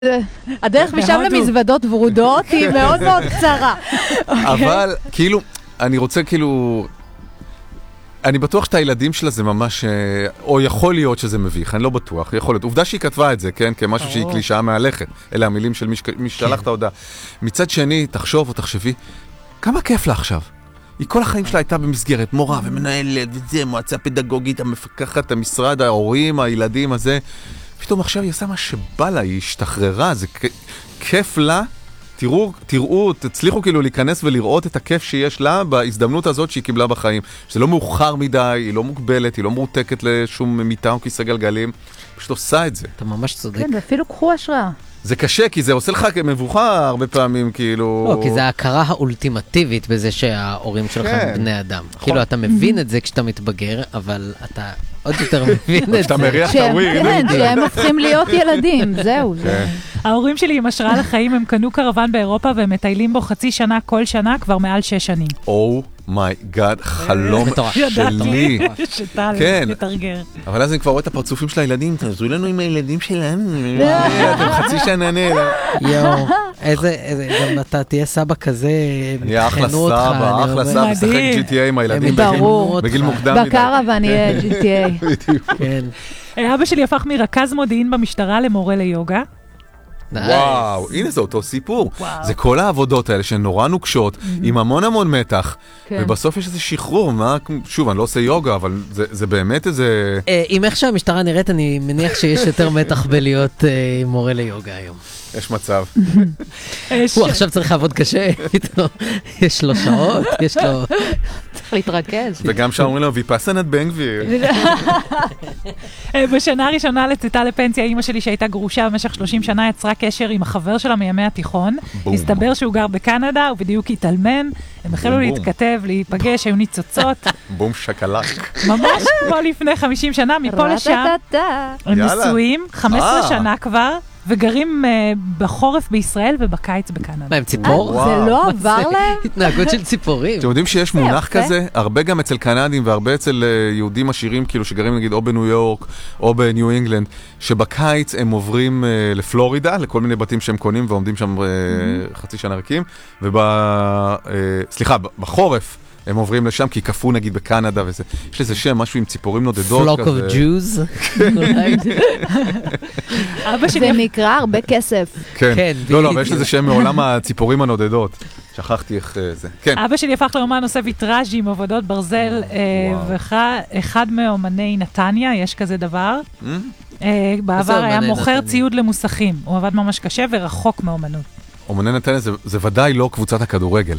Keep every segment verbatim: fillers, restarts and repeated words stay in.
הדרך משם למזוודות ורודות היא מאוד מאוד קצרה. אבל כאילו, אני רוצה כאילו... אני בטוח שאת הילדים שלה זה ממש... או יכול להיות שזה מביך, אני לא בטוח. יכול להיות. עובדה שהיא כתבה את זה, כן? כמשהו שהיא קלישאה מהלכת. אלה המילים של מי ששלח את ההודעה. מצד שני, תחשוב או תחשבי, כמה כיף לה עכשיו? היא כל החיים שלה הייתה במסגרת, מורה ומנהלת, וזה, מועצה פדגוגית, המפקחת, המשרד, ההורים, הילדים, הזה. פתאום עכשיו היא עושה מה שבא לה, היא השתחררה, זה כיף לה. תראו, תראו, תצליחו כאילו להיכנס ולראות את הכיף שיש לה בהזדמנות הזאת שהיא קיבלה בחיים. שזה לא מאוחר מדי, היא לא מוגבלת, היא לא מרותקת לשום מיטה או כיסא גלגלים. פשוט עושה את זה. אתה ממש צודק. כן, ואפילו קחו השראה. זה קשה, כי זה עושה לך מבוכה הרבה פעמים, כאילו... לא, כי זה ההכרה האולטימטיבית בזה שההורים שלך הם בני אדם. כאילו, אתה מבין את זה כשאתה מתבגר, אבל אתה עוד יותר מבין את זה. כשאתה מריח את הוויד. כן, שהם הופכים להיות ילדים, זהו. ההורים שלי עם השראה לחיים, הם קנו קרוון באירופה, והם מטיילים בו חצי שנה כל שנה, כבר מעל שש שנים. או מיי גאד, חלום שלי. שטל, יתרגר. אבל אז אני כבר רואה את הפרצופים של הילדים, תעזרו לנו עם הילדים שלנו. אתם חצי שנה נהנה. יואו, איזה, גם אתה תהיה סבא כזה, נהיה אחלה סבא, אחלה סבא, משחק ג'י טי איי עם הילדים בגיל מוקדם מדי. בקרוון יהיה ג'י טי איי. כן. אבא שלי הפך מרכז מודיעין במשטרה למורה ליוגה. וואו, הנה זה אותו סיפור. זה כל העבודות האלה שנורא נוקשות, עם המון המון מתח, ובסוף יש איזה שחרור. שוב, אני לא עושה יוגה, אבל זה באמת איזה... עם איך שהמשטרה נראית, אני מניח שיש יותר מתח בלהיות מורה ליוגה היום. יש מצב. הוא עכשיו צריך לעבוד קשה, יש לו שעות, יש לו... צריך להתרכז. וגם שאומרים לו, ויפסנת בן גביר. בשנה הראשונה לצאתה לפנסיה, אמא שלי שהייתה גרושה במשך שלושים שנה, יצרה קשר עם החבר שלה מימי התיכון. הסתבר שהוא גר בקנדה, הוא בדיוק התאלמן. הם החלו להתכתב, להיפגש, היו ניצוצות. בום שקלק. ממש כמו לפני חמישים שנה, מפה לשם. הם נשואים, חמש עשרה שנה כבר. וגרים uh, בחורף בישראל ובקיץ בקנדה. מה, הם ציפור? זה לא עבר להם? התנהגות של ציפורים. אתם יודעים שיש מונח כזה? הרבה גם אצל קנדים והרבה אצל uh, יהודים עשירים, כאילו שגרים נגיד או בניו יורק או בניו אינגלנד, שבקיץ הם עוברים uh, לפלורידה, לכל מיני בתים שהם קונים ועומדים שם uh, חצי שנה ריקים, וב... Uh, סליחה, בחורף, הם עוברים לשם, כי קפוא נגיד בקנדה וזה. יש לזה שם, משהו עם ציפורים נודדות. Flock of Jews. זה נקרא הרבה כסף. כן. לא, לא, אבל יש לזה שם מעולם הציפורים הנודדות. שכחתי איך זה. כן. אבא שלי הפך לאומן עושה ויטראז' עם עבודות ברזל, ואחד מאומני נתניה, יש כזה דבר. בעבר היה מוכר ציוד למוסכים. הוא עבד ממש קשה ורחוק מאומנות. אומני נתניה זה ודאי לא קבוצת הכדורגל.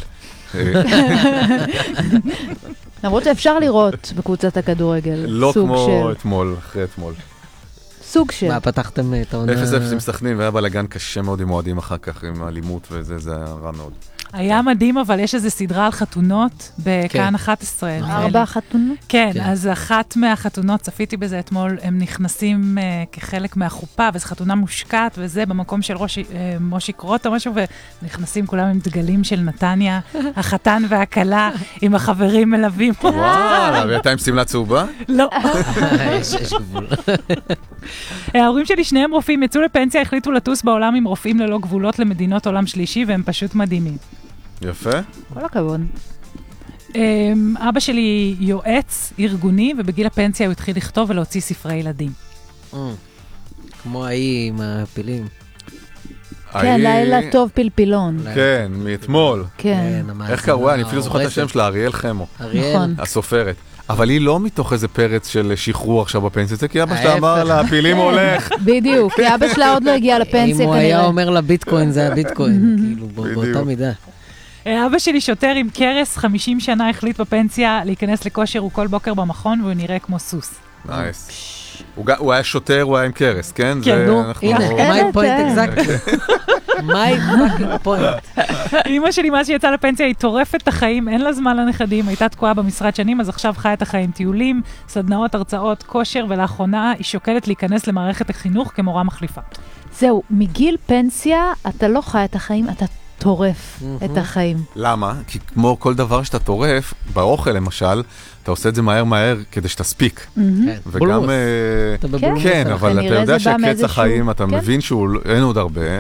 למרות שאפשר לראות בקבוצת הכדורגל. לא כמו אתמול, אחרי אתמול. סוג של. מה, פתחתם את העונה? אפס אפס עם סכנין, והיה בלגן קשה מאוד עם מועדים אחר כך, עם האלימות וזה, זה היה רע מאוד. היה מדהים, אבל יש איזו סדרה על חתונות בכאן אחת עשרה. ארבע חתונות? כן, אז אחת מהחתונות, צפיתי בזה אתמול, הם נכנסים כחלק מהחופה, וזו חתונה מושקעת, וזה במקום של מושי קרוט או משהו, ונכנסים כולם עם דגלים של נתניה, החתן והכלה, עם החברים מלווים. וואלה, ואתה עם סמלה צהובה? לא. יש גבול. ההורים שלי, שניהם רופאים, יצאו לפנסיה, החליטו לטוס בעולם עם רופאים ללא גבולות למדינות עולם שלישי, והם פשוט מדהימים. יפה. כל הכבוד. אבא שלי יועץ ארגוני, ובגיל הפנסיה הוא התחיל לכתוב ולהוציא ספרי ילדים. כמו ההיא עם הפילים. כן, לילה טוב פלפילון. כן, מאתמול. כן. איך קראו? אני אפילו זוכר את השם שלה, אריאל חמו. נכון. הסופרת. אבל היא לא מתוך איזה פרץ של שחרור עכשיו בפנסיה, זה כי אבא שלה אמר לה, הפילים הולך. בדיוק, כי אבא שלה עוד לא הגיע לפנסיה כנראה. אם הוא היה אומר לה ביטקוין, זה הביטקוין, כאילו באותה מידה. אבא שלי שוטר עם קרס, חמישים שנה החליט בפנסיה להיכנס לכושר, הוא כל בוקר במכון, והוא נראה כמו סוס. נייס. הוא היה שוטר, הוא היה עם קרס, כן? כן, נו. my point exactly. my fucking point. אמא שלי, מה שיצאה לפנסיה, היא טורפת את החיים, אין לה זמן לנכדים, הייתה תקועה במשרד שנים, אז עכשיו חיה את החיים, טיולים, סדנאות, הרצאות, כושר, ולאחרונה היא שוקלת להיכנס למערכת החינוך כמורה מחליפה. זהו, מגיל פנסיה אתה לא חי את החיים, אתה טורף את החיים. למה? כי כמו כל דבר שאתה טורף, באוכל למשל, אתה עושה את זה מהר מהר כדי שתספיק. וגם... אתה בבולמוס. כן, אבל אתה יודע שקץ החיים, אתה מבין שאין עוד הרבה.